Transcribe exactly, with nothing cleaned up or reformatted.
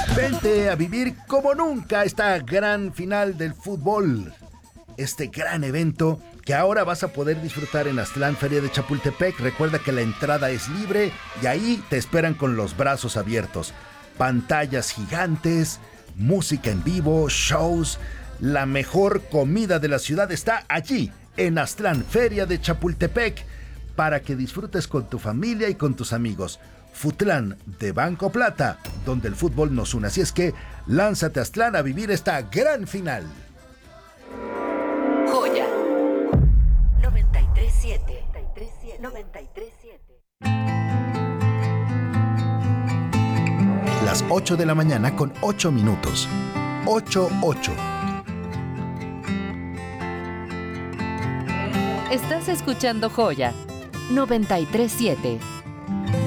Vente a vivir como nunca esta gran final del fútbol. Este gran evento que ahora vas a poder disfrutar en Aztlán Feria de Chapultepec. Recuerda que la entrada es libre y ahí te esperan con los brazos abiertos. Pantallas gigantes, música en vivo, shows. La mejor comida de la ciudad está allí, en Aztlán Feria de Chapultepec, para que disfrutes con tu familia y con tus amigos. Futlán de Banco Plata, donde el fútbol nos une. Así es que lánzate a Aztlán a vivir esta gran final. Joya noventa y tres siete noventa y tres siete. Las ocho de la mañana con ocho minutos. ocho ocho. Estás escuchando Joya noventa y tres siete.